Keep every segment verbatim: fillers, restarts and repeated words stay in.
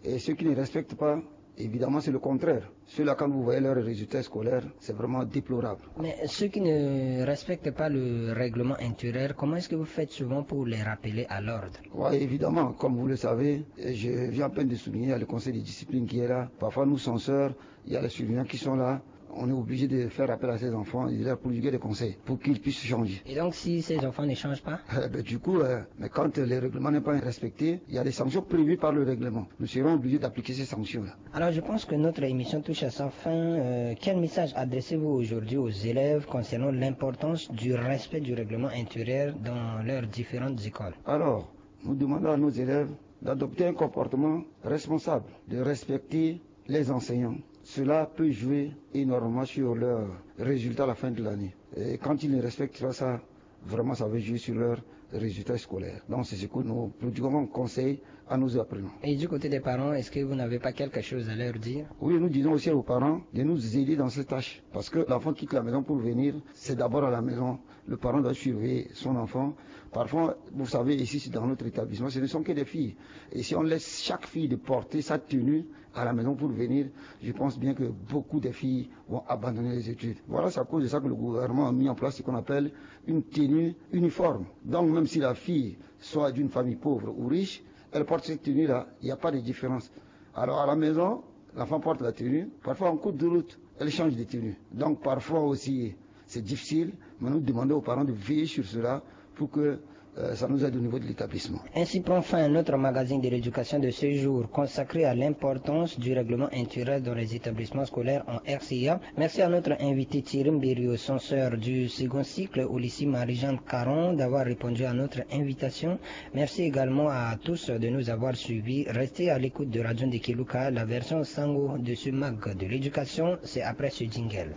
Et ceux qui ne respectent pas, évidemment, c'est le contraire. Ceux-là, quand vous voyez leurs résultats scolaires, c'est vraiment déplorable. Mais ceux qui ne respectent pas le règlement intérieur, comment est-ce que vous faites souvent pour les rappeler à l'ordre? Oui, évidemment, comme vous le savez, je viens à peine de souligner, il y a le conseil de discipline qui est là. Parfois, nous, censeurs, il y a les surveillants qui sont là. On est obligé de faire appel à ces enfants et de leur prodiguer des conseils pour qu'ils puissent changer. Et donc, si ces enfants ne changent pas? euh, ben, Du coup, euh, mais quand le règlement n'est pas respecté, il y a des sanctions prévues par le règlement. Nous serons obligés d'appliquer ces sanctions-là. Alors, je pense que notre émission touche à sa fin. Euh, quel message adressez-vous aujourd'hui aux élèves concernant l'importance du respect du règlement intérieur dans leurs différentes écoles? Alors, nous demandons à nos élèves d'adopter un comportement responsable, de respecter les enseignants. Cela peut jouer énormément sur leurs résultats à la fin de l'année. Et quand ils ne respectent pas ça, vraiment ça va jouer sur leurs résultats scolaires. Donc c'est ce que nous prodiguons comme conseil à nos apprenants. Et du côté des parents, est-ce que vous n'avez pas quelque chose à leur dire? Oui, nous disons aussi aux parents de nous aider dans cette tâche. Parce que l'enfant quitte la maison pour venir, c'est d'abord à la maison. Le parent doit surveiller son enfant. Parfois, vous savez, ici dans notre établissement, ce ne sont que des filles. Et si on laisse chaque fille de porter sa tenue à la maison pour venir, je pense bien que beaucoup de filles vont abandonner les études. Voilà, c'est à cause de ça que le gouvernement a mis en place ce qu'on appelle une tenue uniforme. Donc même si la fille soit d'une famille pauvre ou riche, elle porte cette tenue-là, il n'y a pas de différence. Alors à la maison, l'enfant porte la tenue, parfois en cours de route, elle change de tenue. Donc parfois aussi, c'est difficile, mais nous demandons aux parents de veiller sur cela pour que euh, ça nous aide au niveau de l'établissement. Ainsi prend fin notre magazine de l'éducation de ce jour consacré à l'importance du règlement intérieur dans les établissements scolaires en R C A. Merci à notre invité Thierry Mbério, censeur du second cycle au lycée Marie-Jeanne Caron, d'avoir répondu à notre invitation. Merci également à tous de nous avoir suivis. Restez à l'écoute de Radio Ndekeluka. La version Sango de ce mag de l'éducation, c'est après ce jingle.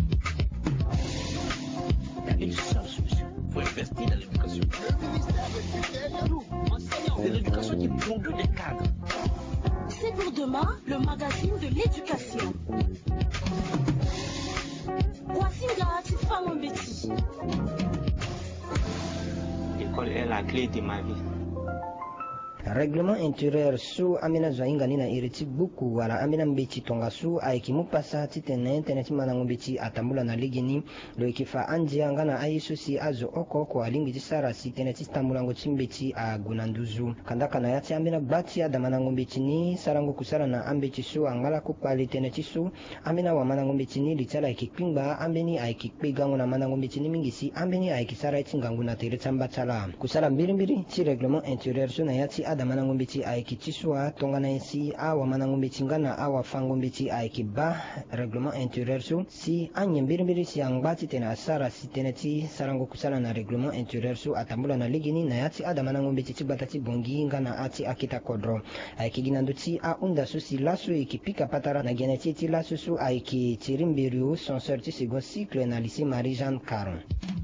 Faut investir dans l'éducation. Le ministère de nous, enseignants, c'est l'éducation qui produit des cadres. C'est pour demain le magazine de l'éducation. Kwasinga Tifang Mbeti. L'école est la clé de ma vie. Règlement intérieur su amina zainga nina iriti buku wala amina mbechi tonga su aikimu pasa titene teneti manangu mbechi atambula na ligini lo ikifa anji angana aisu si azo oko kwa alingi tisara si teneti tambulango chimbechi a gunanduzu kandaka na yati amina bati ya damanangu mbechi ni sarango kusara na ambechi su angala kupali teneti su amina wa manangu mbechi ni litala ikikpingba ambeni aikikpegangu na manangu mbechi ni mingisi ambeni aikisara itingangu na teretamba tala kusala mbili mbili ti règlement intérieur su na yati ada manangombe ti aiki tisua tongana isi awa manangombe ngana awa fangombe ti aiki ba règlement intérieur su si anye mbirimbiri si angbati tena asara si teneti sarango kusala na règlement intérieur su atambula na ligini na yati ada manangombe ti batati bongi ngana ati akita kodro aiki ginando ti a unda su si lasu ikipika patara na geneti ti lasu su aiki tirimbiru censeur ti second cycle na lycée Marie-Jeanne Caron.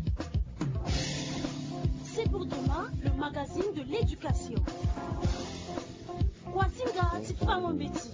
C'est pour demain le magazine de l'éducation. Kwasinga Tifang Mbeti.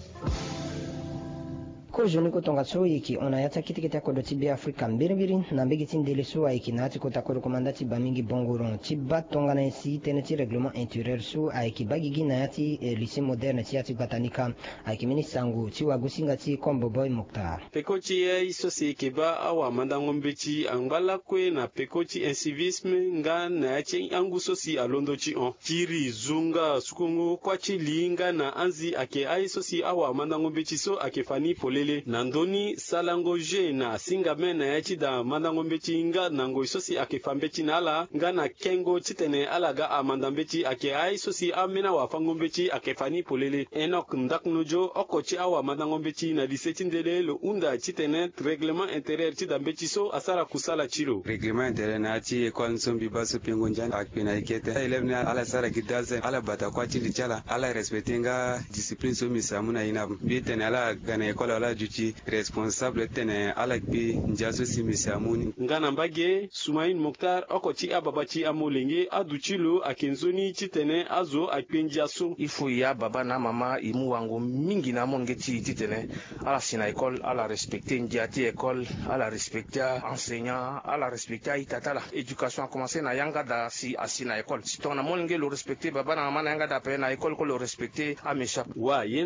ko joni ko tonga so yiki ona yata kitikita ko do tibi afrika mbiribiri na mbegi tindele so ayiki nati ko takoro komandati bamingi bongoron tiba tonga na si teneti règlement intérieur so ayiki bagigi na yati eh, lycée moderne ti yati batanika ayiki mini sangu ti wagusinga ti kombo boy Mokhtar pekochi ya iso se keba awa mandango mbechi angala kwe na pekochi incivisme nga na yati angu so si alondo chi on tiri zunga sukungu kwa chi linga na anzi ake aiso si awa mandango mbechi so ake fani polele nandoni salango je na singa mena yachi da mandango mbechi nga nango isosi ake fambechi na ala nga na kengo chitene ala ga amanda mbechi ake ai sosi amena wa fango mbechi ake fani polele enok ndak nojo okochi awa mandango mbechi na diseti ndele lo unda chitene règlement intérieur ti da mbechi so asara kusala chilo règlement intérieur na ti école sombi baso pengo njan akpena ikete élève na ala sara gidaze ala bata kwa ti lichala ala respectinga discipline so misamuna ina bietene ala gana école ala juti responsable tene alakbi njaso simisi amuni ngana mbage Sumain Mokhtar okochi ababachi amolenge aduchilo akenzoni chitene azo akpenjaso ifo ya baba na mama imu wango mingi na mon ngeti titene ala sina école ala respecter ndiati école ala respecter enseignant ala respecter itatala éducation a commencé na yanga da si asina école si ton na mon ngelo respecter baba na mama na yanga da pe na école ko le respecter a méchap wa